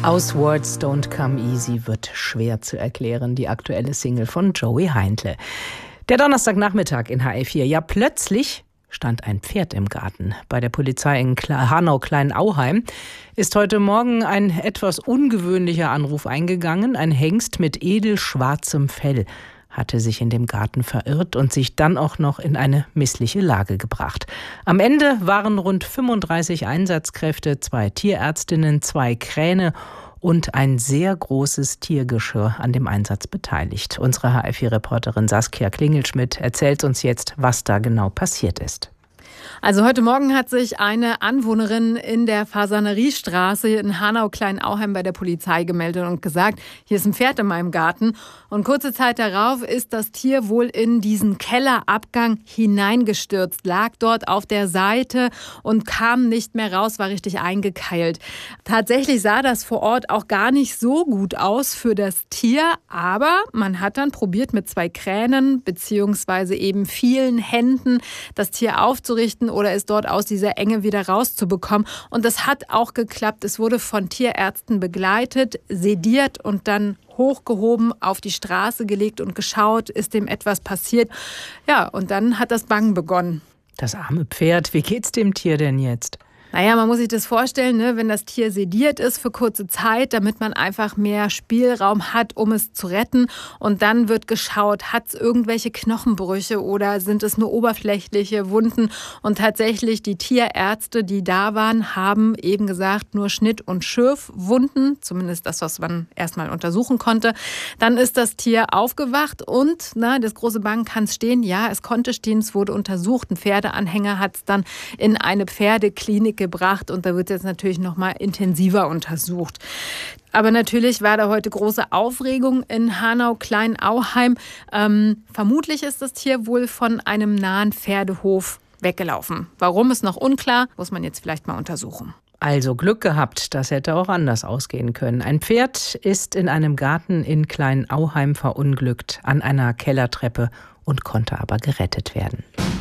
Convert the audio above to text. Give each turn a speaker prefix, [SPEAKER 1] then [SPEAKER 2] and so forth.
[SPEAKER 1] Aus Words Don't Come Easy wird schwer zu erklären, die aktuelle Single von Joey Heindle. Der Donnerstagnachmittag in HR4. Ja, plötzlich stand ein Pferd im Garten. Bei der Polizei in Hanau-Kleinauheim ist heute Morgen ein etwas ungewöhnlicher Anruf eingegangen. Ein Hengst mit edelschwarzem Fell hatte sich in dem Garten verirrt und sich dann auch noch in eine missliche Lage gebracht. Am Ende waren rund 35 Einsatzkräfte, 2 Tierärztinnen, 2 Kräne und ein sehr großes Tiergeschirr an dem Einsatz beteiligt. Unsere HR4-Reporterin Saskia Klingelschmidt erzählt uns jetzt, was da genau passiert ist.
[SPEAKER 2] Also heute Morgen hat sich eine Anwohnerin in der Fasaneriestraße in Hanau-Kleinauheim bei der Polizei gemeldet und gesagt, hier ist ein Pferd in meinem Garten. Und kurze Zeit darauf ist das Tier wohl in diesen Kellerabgang hineingestürzt, lag dort auf der Seite und kam nicht mehr raus, war richtig eingekeilt. Tatsächlich sah das vor Ort auch gar nicht so gut aus für das Tier, aber man hat dann probiert mit 2 Kränen beziehungsweise eben vielen Händen das Tier aufzurichten oder es dort aus dieser Enge wieder rauszubekommen. Und das hat auch geklappt. Es wurde von Tierärzten begleitet, sediert und dann hochgehoben, auf die Straße gelegt und geschaut, ist dem etwas passiert. Ja, und dann hat das Bangen begonnen.
[SPEAKER 1] Das arme Pferd, wie geht's dem Tier denn jetzt?
[SPEAKER 2] Naja, man muss sich das vorstellen, ne, wenn das Tier sediert ist für kurze Zeit, damit man einfach mehr Spielraum hat, um es zu retten. Und dann wird geschaut, hat es irgendwelche Knochenbrüche oder sind es nur oberflächliche Wunden? Und tatsächlich die Tierärzte, die da waren, haben eben gesagt, nur Schnitt- und Schürfwunden, zumindest das, was man erstmal untersuchen konnte. Dann ist das Tier aufgewacht und das große Bangen kann es stehen. Ja, es konnte stehen, es wurde untersucht. Ein Pferdeanhänger hat es dann in eine Pferdeklinik gebracht und da wird jetzt natürlich noch mal intensiver untersucht. Aber natürlich war da heute große Aufregung in Hanau-Kleinauheim. Vermutlich ist das Tier wohl von einem nahen Pferdehof weggelaufen. Warum ist noch unklar, muss man jetzt vielleicht mal untersuchen.
[SPEAKER 1] Also Glück gehabt, das hätte auch anders ausgehen können. Ein Pferd ist in einem Garten in Kleinauheim verunglückt an einer Kellertreppe und konnte aber gerettet werden.